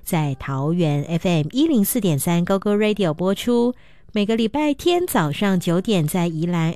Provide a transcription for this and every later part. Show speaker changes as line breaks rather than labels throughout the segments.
在桃园 FM104.3 GoGo Radio 播出，每个礼拜天早上9点在宜兰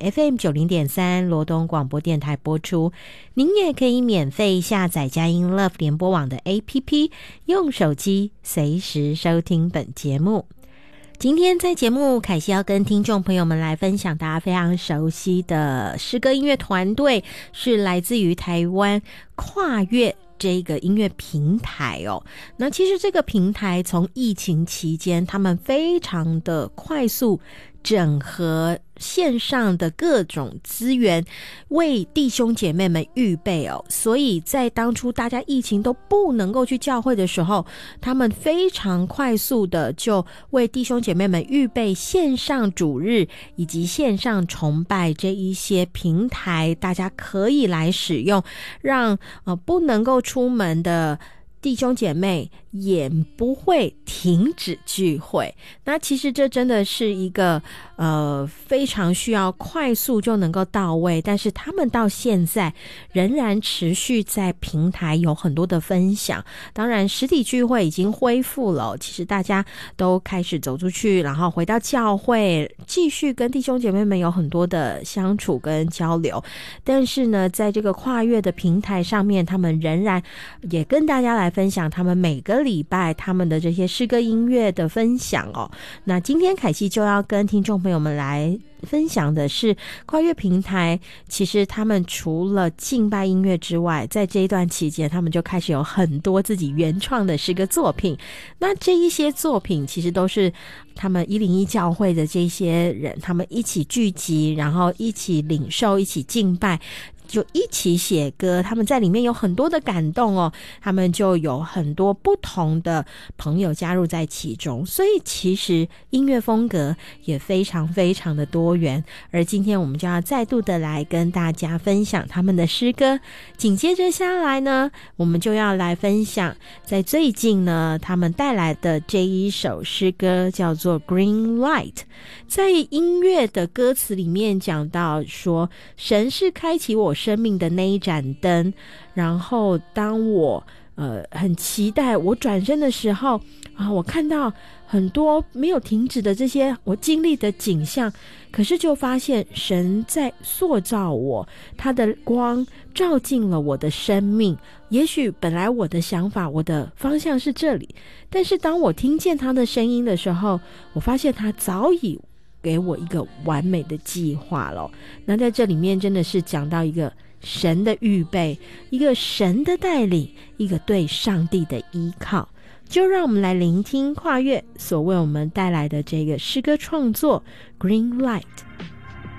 FM90.3 罗东广播电台播出。您也可以免费下载佳音 Love 联播网的 APP， 用手机随时收听本节目。今天在节目，凯西要跟听众朋友们来分享大家非常熟悉的诗歌音乐团队，是来自于台湾跨越这个音乐平台哦。那其实这个平台从疫情期间，他们非常的快速整合线上的各种资源，为弟兄姐妹们预备哦。所以在当初大家疫情都不能够去教会的时候，他们非常快速的就为弟兄姐妹们预备线上主日以及线上崇拜这一些平台，大家可以来使用，让不能够出门的弟兄姐妹也不会停止聚会。那其实这真的是一个非常需要快速就能够到位，但是他们到现在仍然持续在平台有很多的分享。当然实体聚会已经恢复了，其实大家都开始走出去，然后回到教会继续跟弟兄姐妹们有很多的相处跟交流。但是呢，在这个跨越的平台上面，他们仍然也跟大家来分享他们每个礼拜他们的这些诗歌音乐的分享哦。那今天凯西就要跟听众朋友们来分享的是跨越平台，其实他们除了敬拜音乐之外，在这一段期间他们就开始有很多自己原创的诗歌作品。那这一些作品其实都是他们101教会的这些人，他们一起聚集，然后一起领受，一起敬拜，就一起写歌。他们在里面有很多的感动哦，他们就有很多不同的朋友加入在其中，所以其实音乐风格也非常非常的多元。而今天我们就要再度的来跟大家分享他们的诗歌。紧接着下来呢，我们就要来分享在最近呢他们带来的这一首诗歌，叫做 Green Light。 在音乐的歌词里面讲到说，神是开启我生命的那一盏灯，然后当我很期待我转身的时候我看到很多没有停止的这些我经历的景象，可是就发现神在塑造我，他的光照进了我的生命。也许本来我的想法，我的方向是这里，但是当我听见他的声音的时候，我发现他早已给我一个完美的计划了。那在这里面真的是讲到一个神的预备，一个神的带领，一个对上帝的依靠。就让我们来聆听跨越所为我们带来的这个诗歌创作 Green Light。